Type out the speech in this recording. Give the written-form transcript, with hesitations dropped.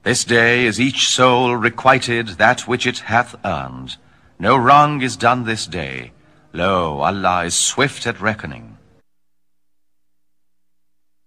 This day is each soul requited that which it hath earned. No wrong is done this day. Lo, Allah is swift at reckoning.